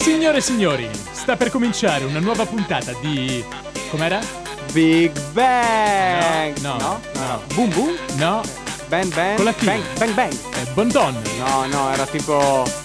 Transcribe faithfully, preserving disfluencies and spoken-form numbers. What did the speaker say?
Signore e signori, sta per cominciare una nuova puntata di... com'era? Big Bang! No, no, no. no. Boom Boom? No, Bang Bang? Con la T. Bang Bang Bang! è Bon Don. No, no, era tipo...